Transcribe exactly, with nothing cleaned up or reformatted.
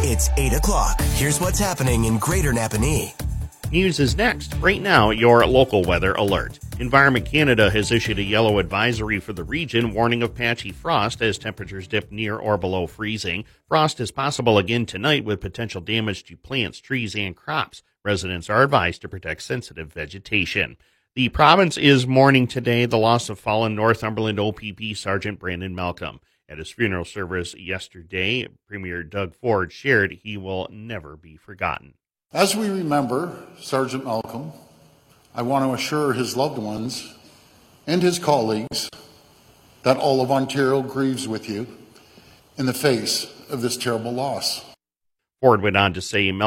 It's eight o'clock. Here's what's happening in Greater Napanee. News is next. Right now, your local weather alert. Environment Canada has issued a yellow advisory for the region, warning of patchy frost as temperatures dip near or below freezing. Frost is possible again tonight with potential damage to plants, trees, and crops. Residents are advised to protect sensitive vegetation. The province is mourning today the loss of fallen Northumberland O P P Sergeant Brandon Malcolm. At his funeral service yesterday, Premier Doug Ford shared he will never be forgotten. As we remember Sergeant Malcolm, I want to assure his loved ones and his colleagues that all of Ontario grieves with you in the face of this terrible loss. Ford went on to say